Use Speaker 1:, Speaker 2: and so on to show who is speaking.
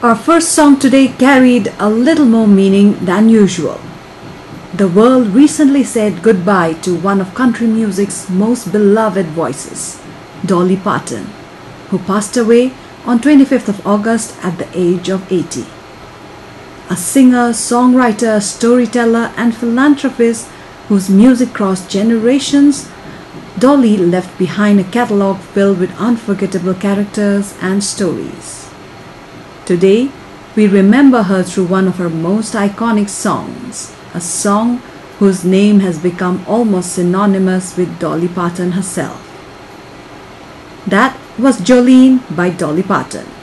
Speaker 1: Our first song today carried a little more meaning than usual. The world recently said goodbye to one of country music's most beloved voices, Dolly Parton, who passed away on 25th of August at the age of 80. A singer, songwriter, storyteller and philanthropist whose music crossed generations, Dolly left behind a catalogue filled with unforgettable characters and stories. Today, we remember her through one of her most iconic songs, a song whose name has become almost synonymous with Dolly Parton herself. That was Jolene by Dolly Parton.